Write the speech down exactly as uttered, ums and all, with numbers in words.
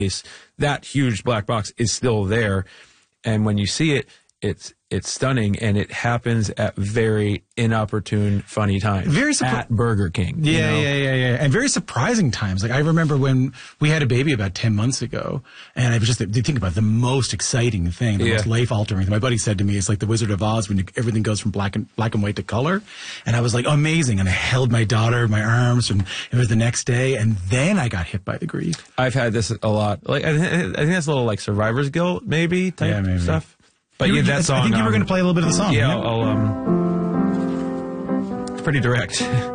that huge black box is still there. And when you see it, it's it's stunning, and it happens at very inopportune, funny times. Very surpri- at Burger King. Yeah, you know? yeah, yeah, yeah. And very surprising times. Like, I remember when we had a baby about ten months ago, and I was just, you think about it, the most exciting thing, the yeah. most life-altering thing. My buddy said to me, it's like the Wizard of Oz when you, everything goes from black and black and white to color. And I was like, amazing. And I held my daughter in my arms, and it was the next day, and then I got hit by the grief. I've had this a lot. Like I, th- I think that's a little like survivor's guilt, maybe, type Yeah, maybe. stuff. But you, yeah, that song. I think you were um, going to play a little bit of the song. Yeah, yeah? I'll, I'll um, it's pretty direct.